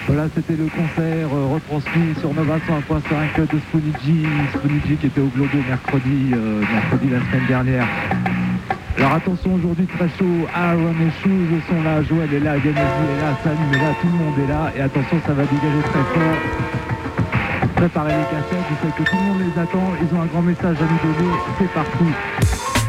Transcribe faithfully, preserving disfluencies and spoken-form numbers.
Voilà, c'était le concert euh, retransmis sur Nova cent un point cinq de Spoonie G. Spoonie G qui était au Globo mercredi, euh, mercredi la semaine dernière. Alors attention, aujourd'hui très chaud, Aaron et Shoes sont là, Joël est là, Ganesi est là, Salim est là, tout le monde est là. Et attention, ça va dégager très fort. Préparez les cassettes, je sais que tout le monde les attend, ils ont un grand message à nous donner, c'est parti.